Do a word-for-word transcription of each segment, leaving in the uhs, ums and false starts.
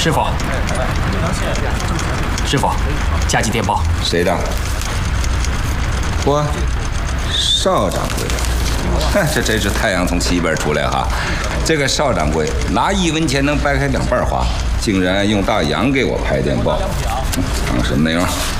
师傅，师傅，加急电报。 谁的？我，邵掌柜。这真是太阳从西边出来哈！这个邵掌柜拿一文钱能掰开两半花，竟然用大洋给我拍电报，看看什么内容？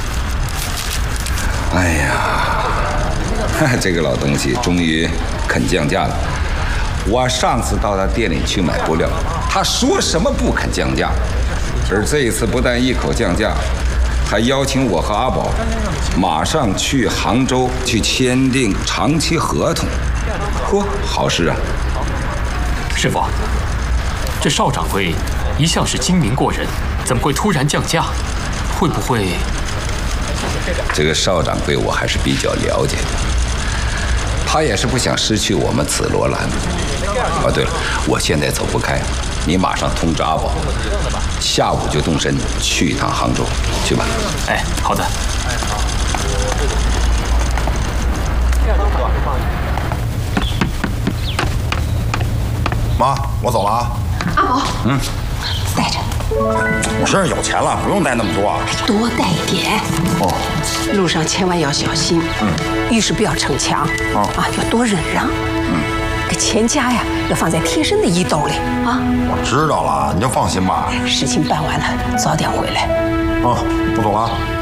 哎呀，这个老东西终于肯降价了。我上次到他店里去买布料，他说什么不肯降价，而这一次不但一口降价，还邀请我和阿宝马上去杭州去签订长期合同。嚯，好事啊！ 师傅，这邵掌柜一向是精明过人，怎么会突然降价？会不会？ 这个邵掌柜我还是比较了解的，他也是不想失去我们紫罗兰。哦，对了，我现在走不开，你马上通知阿宝，下午就动身去一趟杭州，去吧。 哎，好的。 妈，我走了啊。 阿宝， 嗯， 带着。 我身上有钱了，不用带那么多啊。 多带一点。 哦。 路上千万要小心。嗯。遇事不要逞强。哦。啊，要多忍让。嗯。这钱家呀，要放在贴身的衣兜里啊。 我知道了，你就放心吧。 事情办完了，早点回来。 哦，我走了啊。